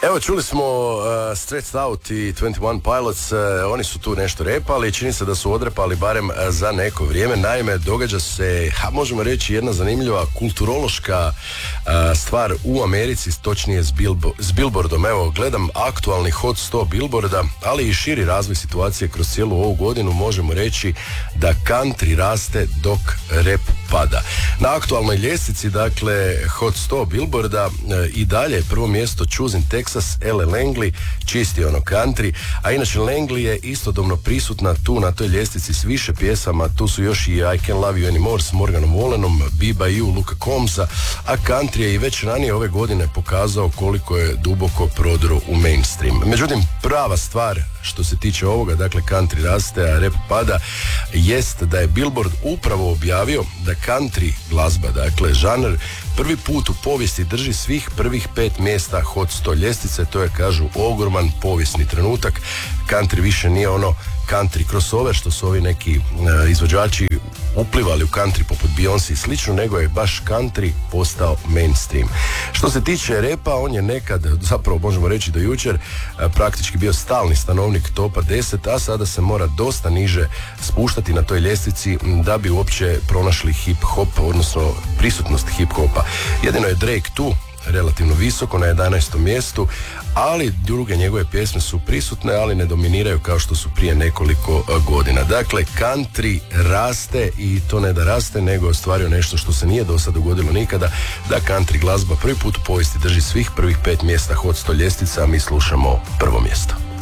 Evo, čuli smo Stretched Out i 21 Pilots, oni su tu nešto repali, čini se da su odrepali barem za neko vrijeme. Naime, događa se, možemo reći, jedna zanimljiva kulturološka stvar u Americi, točnije s Billboardom. Evo, gledam aktualni Hot 100 Billboarda, ali i širi razvoj situacije kroz cijelu ovu godinu. Možemo reći da country raste dok rap pada. Na aktualnoj ljestvici, dakle, Hot 100 Billboarda i dalje je prvo mjesto Choosing Texas, L.A. Langley, čisti ono country, a inače Langley je istodobno prisutna tu na toj ljestvici s više pjesama. Tu su još i I Can't Love You Anymore s Morganom Wallenom, Be By You, Luka Combsa, a country je i već ranije ove godine pokazao koliko je duboko prodro u mainstream. Međutim, prava stvar što se tiče ovoga, dakle country raste, a rap pada, jest da je Billboard upravo objavio da country glazba, dakle žanr, prvi put u povijesti drži svih prvih 5 mjesta Hot 100 ljestvice. To je, kažu, ogroman povijesni trenutak. Country više nije ono country crossover što su ovi neki izvođači uplivali u country poput Beyoncé i slično, nego je baš country postao mainstream. Što se tiče repa, on je nekad, zapravo možemo reći do jučer, praktički bio stalni stanovnik topa 10, a sada se mora dosta niže spuštati na toj ljestvici da bi uopće pronašli hip-hop, odnosno prisutnost hip-hopa. Jedino je Drake tu, relativno visoko, na 11. mjestu, ali druge njegove pjesme su prisutne, ali ne dominiraju kao što su prije nekoliko godina. Dakle, country raste, i to ne da raste, nego je ostvario nešto što se nije do sad dogodilo nikada, da country glazba prvi put u povijesti drži svih prvih 5 mjesta Hot 100 ljestvica, a mi slušamo prvo mjesto.